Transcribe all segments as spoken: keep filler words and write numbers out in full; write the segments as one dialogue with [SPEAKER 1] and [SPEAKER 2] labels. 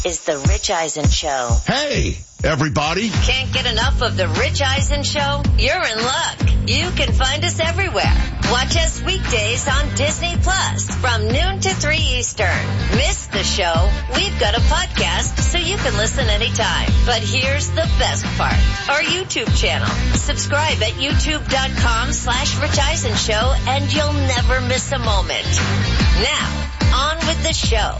[SPEAKER 1] is the Rich Eisen Show.
[SPEAKER 2] Hey, everybody.
[SPEAKER 1] Can't get enough of the Rich Eisen Show? You're in luck. You can find us everywhere. Watch us weekdays on Disney Plus from noon to three Eastern. Miss the show? We've got a podcast so you can listen anytime. But here's the best part. Our YouTube channel. Subscribe at youtube.com slash Rich Eisen Show and you'll never miss a moment. Now, on with the show.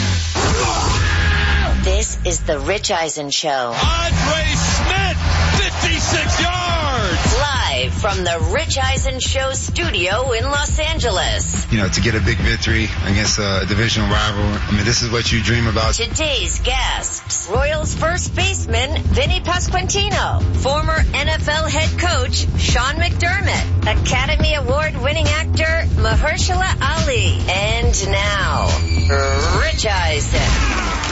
[SPEAKER 1] This is the Rich Eisen Show.
[SPEAKER 2] Andre Smith, fifty-six yards.
[SPEAKER 1] Live from the Rich Eisen Show studio in Los Angeles.
[SPEAKER 3] You know, to get a big victory against a divisional rival, I mean, this is what you dream about.
[SPEAKER 1] Today's guests, Royals first baseman Vinny Pasquantino, former N F L head coach Sean McDermott, Academy Award-winning actor Mahershala Ali, and now, Rich Eisen.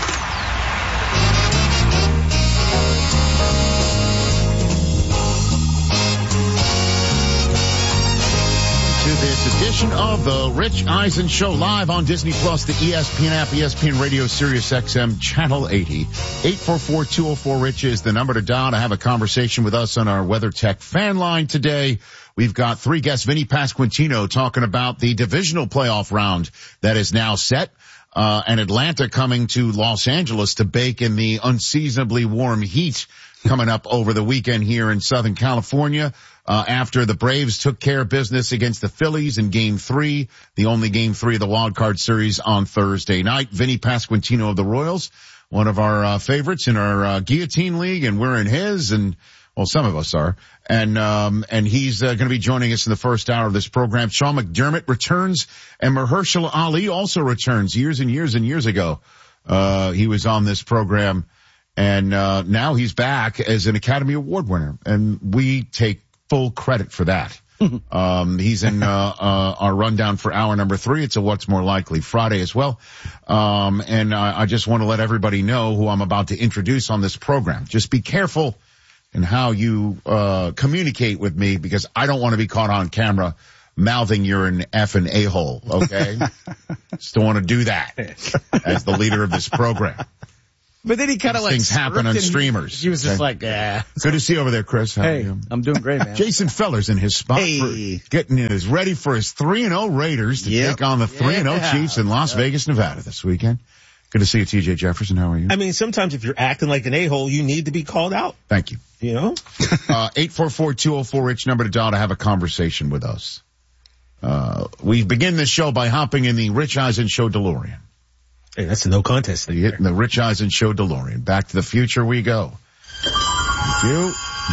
[SPEAKER 4] To this edition of the Rich Eisen Show, live on Disney Plus, the E S P N app, E S P N Radio, Sirius X M, Channel eighty. eight four four, two oh four, RICH is the number to dial to have a conversation with us on our WeatherTech fan line today. We've got three guests, Vinny Pasquantino talking about the divisional playoff round that is now set, uh, and Atlanta coming to Los Angeles to bake in the unseasonably warm heat coming up over the weekend here in Southern California. Uh, after the Braves took care of business against the Phillies in game three, the only game three of the wild card series on Thursday night. Vinny Pasquantino of the Royals, one of our uh, favorites in our uh, Guillotine League, and we're in his, and well, some of us are. And, um, and he's uh, going to be joining us in the first hour of this program. Sean McDermott returns, and Mahershala Ali also returns. Years and years and years ago, uh, he was on this program, and uh, now he's back as an Academy Award winner, and we take full credit for that. um, he's in, uh, uh, our rundown for hour number three. It's a What's More Likely Friday as well. Um, and I, I just want to let everybody know who I'm about to introduce on this program. Just be careful in how you, uh, communicate with me, because I don't want to be caught on camera mouthing you're an effing a-hole, okay? Just don't want to do that as the leader of this program.
[SPEAKER 5] But then he kind of like
[SPEAKER 4] things happen on streamers.
[SPEAKER 5] He, he was just
[SPEAKER 4] okay?
[SPEAKER 5] like, yeah.
[SPEAKER 4] Good to see you over there, Chris. How
[SPEAKER 5] hey,
[SPEAKER 4] are you?
[SPEAKER 5] I'm doing great, man.
[SPEAKER 4] Jason Feller's in his spot
[SPEAKER 5] hey.
[SPEAKER 4] for getting his ready for his three and oh Raiders to
[SPEAKER 5] yep.
[SPEAKER 4] take on the three and oh
[SPEAKER 5] yeah.
[SPEAKER 4] Chiefs in Las yep. Vegas, Nevada this weekend. Good to see you, T J Jefferson. How are you?
[SPEAKER 6] I mean, sometimes if you're acting like an a-hole, you need to be called out.
[SPEAKER 4] Thank you.
[SPEAKER 6] You know?
[SPEAKER 4] uh, eight four four, two oh four, RICH, number to dial to have a conversation with us. Uh, we begin this show by hopping in the Rich Eisen Show DeLorean.
[SPEAKER 6] Hey, that's a no contest thing.
[SPEAKER 4] The, the Rich Eisen Show DeLorean. Back to the future we go. Thank you.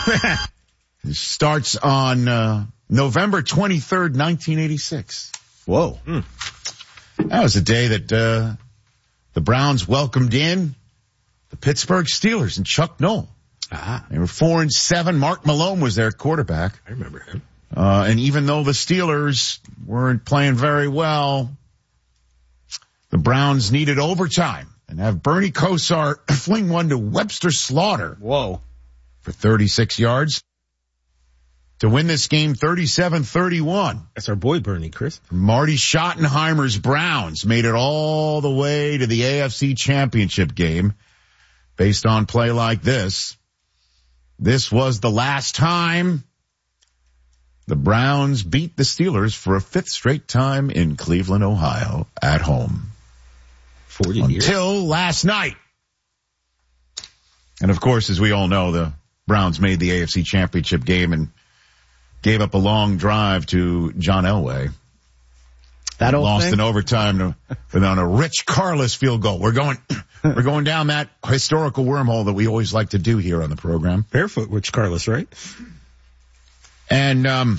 [SPEAKER 4] It starts on uh, November twenty-third, nineteen eighty-six.
[SPEAKER 5] Whoa.
[SPEAKER 6] Mm.
[SPEAKER 4] That was the day that uh, the Browns welcomed in the Pittsburgh Steelers and Chuck Noll.
[SPEAKER 5] Ah.
[SPEAKER 4] They were four and seven. Mark Malone was their quarterback.
[SPEAKER 6] I remember him.
[SPEAKER 4] Uh, and even though the Steelers weren't playing very well, the Browns needed overtime and have Bernie Kosar fling one to Webster Slaughter.
[SPEAKER 5] Whoa.
[SPEAKER 4] For thirty-six yards to win this game thirty-seven thirty-one.
[SPEAKER 6] That's our boy Bernie, Chris.
[SPEAKER 4] Marty Schottenheimer's Browns made it all the way to the A F C Championship game based on play like this. This was the last time the Browns beat the Steelers for a fifth straight time in Cleveland, Ohio, at home.
[SPEAKER 6] forty years.
[SPEAKER 4] Until last night. And of course, as we all know, the Browns made the A F C Championship game and gave up a long drive to John Elway.
[SPEAKER 5] That old
[SPEAKER 4] Lost
[SPEAKER 5] thing?
[SPEAKER 4] in overtime to, on a Rich Karlis field goal. We're going, we're going down that historical wormhole that we always like to do here on the program.
[SPEAKER 6] Barefoot Rich Karlis, right?
[SPEAKER 4] And, um,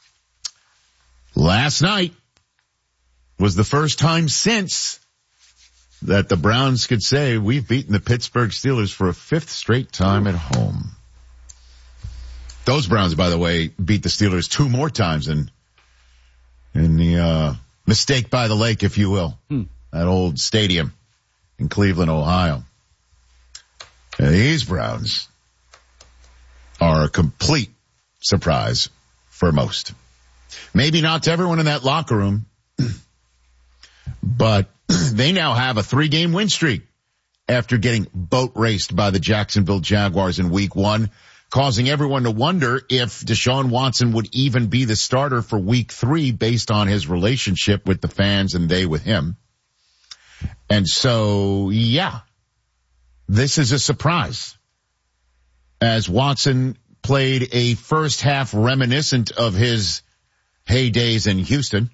[SPEAKER 4] last night was the first time since that the Browns could say we've beaten the Pittsburgh Steelers for a fifth straight time at home. Those Browns, by the way, beat the Steelers two more times in, in the, uh, mistake by the lake, if you will. Hmm. That old stadium in Cleveland, Ohio. And these Browns are a complete surprise for most. Maybe not to everyone in that locker room, but they now have a three-game win streak. after getting boat raced by the Jacksonville Jaguars in week one, causing everyone to wonder if Deshaun Watson would even be the starter for week three based on his relationship with the fans and they with him. And so, yeah, this is a surprise as Watson played a first half reminiscent of his heydays in Houston.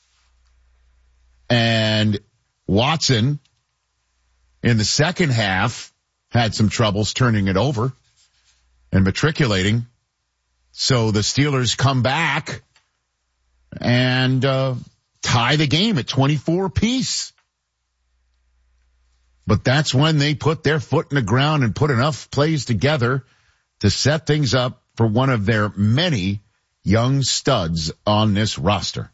[SPEAKER 4] And Watson in the second half had some troubles turning it over and matriculating. So the Steelers come back and uh, tie the game at twenty-four apiece. But that's when they put their foot in the ground and put enough plays together to set things up for one of their many young studs on this roster.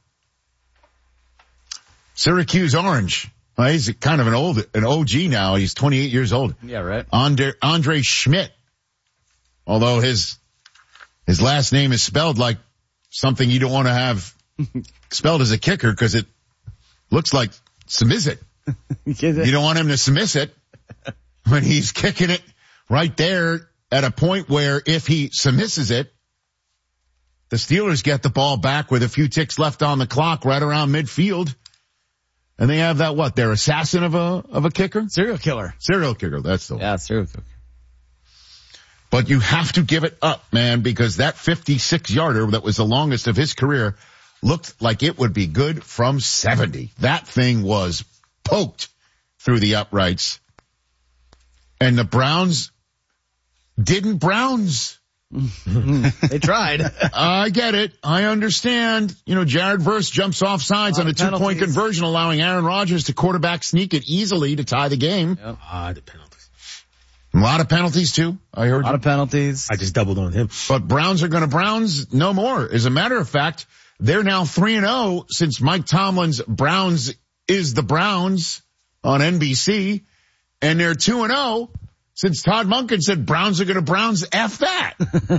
[SPEAKER 4] Syracuse Orange. Well, he's kind of an old, an O G now. He's twenty-eight years old.
[SPEAKER 5] Yeah, right.
[SPEAKER 4] Andre, Andre Schmidt. Although his, his last name is spelled like something you don't want to have spelled as a kicker because it looks like submiss it. You don't want him to submiss it when he's kicking it right there at a point where if he submisses it, the Steelers get the ball back with a few ticks left on the clock right around midfield. And they have that, what, their assassin of a, of a kicker?
[SPEAKER 5] Serial killer.
[SPEAKER 4] Serial kicker, that's the one.
[SPEAKER 5] Yeah, serial killer.
[SPEAKER 4] But you have to give it up, man, because that fifty-six yarder that was the longest of his career looked like it would be good from seventy. That thing was poked through the uprights. And the Browns didn't Browns.
[SPEAKER 5] They tried.
[SPEAKER 4] I get it. I understand. You know, Jared Verse jumps off sides on a two-point conversion, allowing Aaron Rodgers to quarterback sneak it easily to tie the game.
[SPEAKER 5] Yep.
[SPEAKER 6] Ah, the penalties.
[SPEAKER 4] A lot of penalties, too. I heard
[SPEAKER 5] A lot
[SPEAKER 4] you.
[SPEAKER 5] of penalties.
[SPEAKER 6] I just doubled on him.
[SPEAKER 4] But Browns are going to Browns no more. As a matter of fact, they're now three and oh since Mike Tomlin's Browns is the Browns on N B C. And they're two and oh since Todd Monken said Browns are going to Browns F that.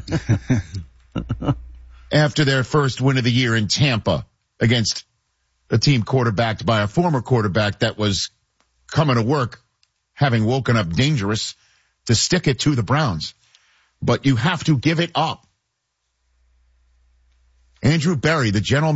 [SPEAKER 4] After their first win of the year in Tampa against a team quarterbacked by a former quarterback that was coming to work, having woken up dangerous to stick it to the Browns. But you have to give it up. Andrew Berry, the general